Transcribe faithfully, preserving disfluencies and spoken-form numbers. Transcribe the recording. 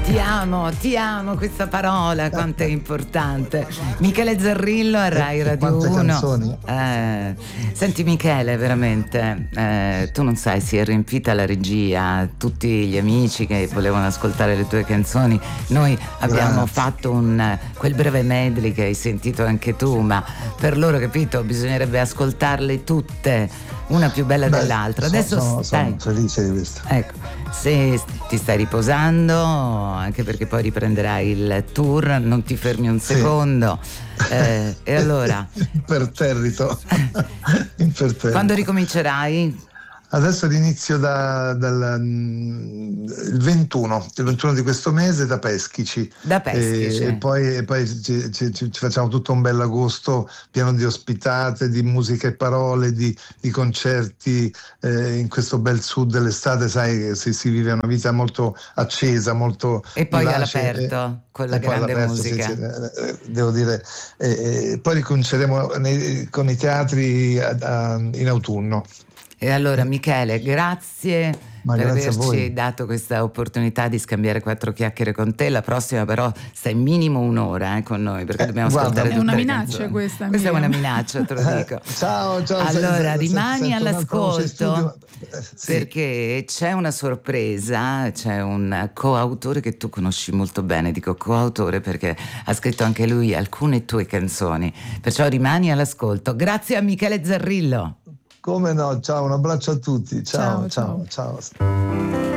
Ti amo, ti amo, questa parola quanto è importante. Michele Zarrillo a Rai Radio Quante uno. canzoni. Eh, senti Michele, veramente, eh, tu non sai, si è riempita la regia, tutti gli amici che volevano ascoltare le tue canzoni. Noi abbiamo Grazie. fatto un, quel breve medley che hai sentito anche tu, ma per loro, capito, bisognerebbe ascoltarle tutte, una più bella Beh, dell'altra. sono, Adesso sono, stai, sono felice di questo. ecco, se ti stai riposando, anche perché poi riprenderai il tour, non ti fermi un Sì. secondo. Eh, e allora? Imperterrito. Imperterrito. Quando ricomincerai? Adesso l'inizio da, dal mm, il ventuno, il ventuno di questo mese da Peschici. Da Peschici. E, e poi, e poi ci, ci, ci facciamo tutto un bel agosto pieno di ospitate, di musica e parole, di, di concerti eh, in questo bel sud dell'estate, sai che si, si vive una vita molto accesa, molto E poi vivace, all'aperto, e, con la e poi grande all'aperto, musica. sì, sì, eh, devo dire, eh, eh, poi ricominceremo nei, con i teatri a, a, in autunno. E allora Michele, grazie Ma per grazie a averci voi. dato questa opportunità di scambiare quattro chiacchiere con te. La prossima però stai minimo un'ora eh, con noi, perché Eh, dobbiamo guarda, ascoltare è tutte una le minaccia canzoni. questa, Questa è Miriam. una minaccia, te lo dico. Ciao, ciao. Allora, se- se- rimani sento un'altra voce in all'ascolto, studio. Eh, sì. perché c'è una sorpresa, c'è un coautore che tu conosci molto bene, dico coautore perché ha scritto anche lui alcune tue canzoni, perciò rimani all'ascolto. Grazie a Michele Zarrillo. Come no, ciao, un abbraccio a tutti. Ciao, Ciao, ciao, ciao. ciao.